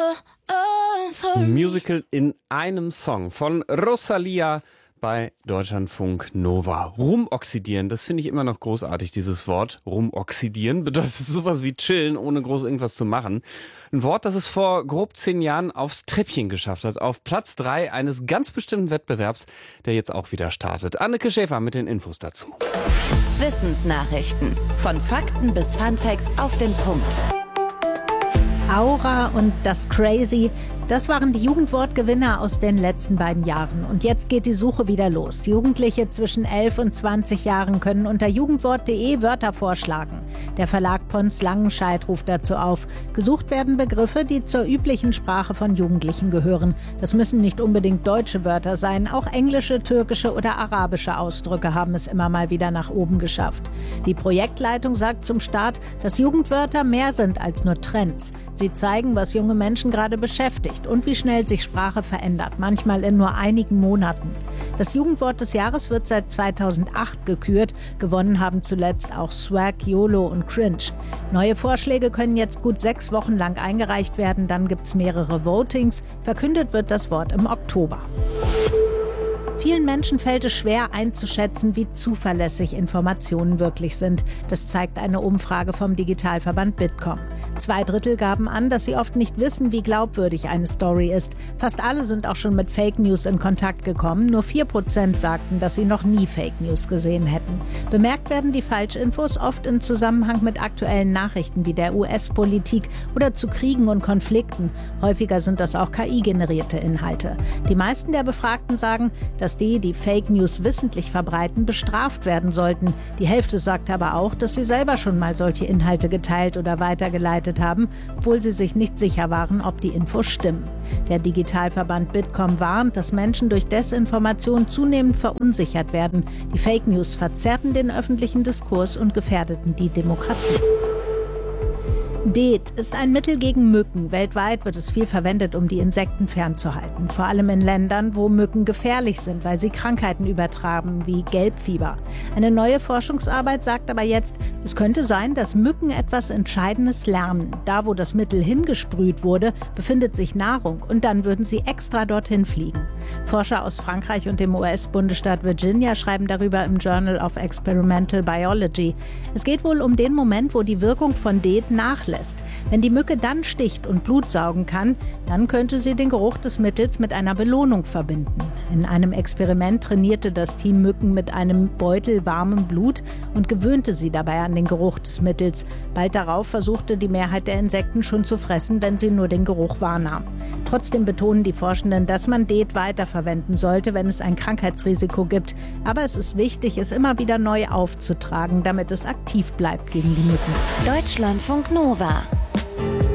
Musical in einem Song von Rosalia bei Deutschlandfunk Nova. Rumoxidieren, das finde ich immer noch großartig, dieses Wort. Rumoxidieren bedeutet sowas wie chillen, ohne groß irgendwas zu machen. Ein Wort, das es vor grob 10 Jahren aufs Treppchen geschafft hat. Auf Platz 3 eines ganz bestimmten Wettbewerbs, der jetzt auch wieder startet. Anneke Schäfer mit den Infos dazu. Wissensnachrichten. Von Fakten bis Funfacts auf den Punkt. Aura und das Crazy, das waren die Jugendwortgewinner aus den letzten beiden Jahren. Und jetzt geht die Suche wieder los. Jugendliche zwischen 11 und 20 Jahren können unter jugendwort.de Wörter vorschlagen. Der Verlag Pons Langenscheidt ruft dazu auf. Gesucht werden Begriffe, die zur üblichen Sprache von Jugendlichen gehören. Das müssen nicht unbedingt deutsche Wörter sein. Auch englische, türkische oder arabische Ausdrücke haben es immer mal wieder nach oben geschafft. Die Projektleitung sagt zum Start, dass Jugendwörter mehr sind als nur Trends. Sie zeigen, was junge Menschen gerade beschäftigt und wie schnell sich Sprache verändert, manchmal in nur einigen Monaten. Das Jugendwort des Jahres wird seit 2008 gekürt. Gewonnen haben zuletzt auch Swag, YOLO und Cringe. Neue Vorschläge können jetzt gut 6 Wochen lang eingereicht werden. Dann gibt es mehrere Votings. Verkündet wird das Wort im Oktober. Vielen Menschen fällt es schwer einzuschätzen, wie zuverlässig Informationen wirklich sind. Das zeigt eine Umfrage vom Digitalverband Bitkom. 2/3 gaben an, dass sie oft nicht wissen, wie glaubwürdig eine Story ist. Fast alle sind auch schon mit Fake News in Kontakt gekommen. Nur 4% sagten, dass sie noch nie Fake News gesehen hätten. Bemerkt werden die Falschinfos oft im Zusammenhang mit aktuellen Nachrichten wie der US-Politik oder zu Kriegen und Konflikten. Häufiger sind das auch KI-generierte Inhalte. Die meisten der Befragten sagen, dass die Fake News wissentlich verbreiten, bestraft werden sollten. Die Hälfte sagt aber auch, dass sie selber schon mal solche Inhalte geteilt oder weitergeleitet haben, obwohl sie sich nicht sicher waren, ob die Infos stimmen. Der Digitalverband Bitkom warnt, dass Menschen durch Desinformation zunehmend verunsichert werden. Die Fake News verzerrten den öffentlichen Diskurs und gefährdeten die Demokratie. DEET ist ein Mittel gegen Mücken. Weltweit wird es viel verwendet, um die Insekten fernzuhalten. Vor allem in Ländern, wo Mücken gefährlich sind, weil sie Krankheiten übertragen, wie Gelbfieber. Eine neue Forschungsarbeit sagt aber jetzt, es könnte sein, dass Mücken etwas Entscheidendes lernen. Da, wo das Mittel hingesprüht wurde, befindet sich Nahrung und dann würden sie extra dorthin fliegen. Forscher aus Frankreich und dem US-Bundesstaat Virginia schreiben darüber im Journal of Experimental Biology. Es geht wohl um den Moment, wo die Wirkung von DEET nachlässt. Wenn die Mücke dann sticht und Blut saugen kann, dann könnte sie den Geruch des Mittels mit einer Belohnung verbinden. In einem Experiment trainierte das Team Mücken mit einem Beutel warmem Blut und gewöhnte sie dabei an den Geruch des Mittels. Bald darauf versuchte die Mehrheit der Insekten schon zu fressen, wenn sie nur den Geruch wahrnahm. Trotzdem betonen die Forschenden, dass man DEET weiterverwenden sollte, wenn es ein Krankheitsrisiko gibt. Aber es ist wichtig, es immer wieder neu aufzutragen, damit es aktiv bleibt gegen die Mücken. Deutschlandfunk Nova.